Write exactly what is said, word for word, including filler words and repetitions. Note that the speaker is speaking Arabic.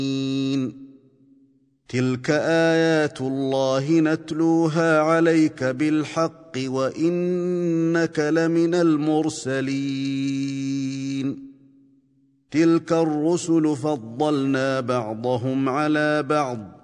تلك آيات الله نتلوها عليك بالحق وإنك لمن المرسلين. تلك الرسل فضلنا بعضهم على بعض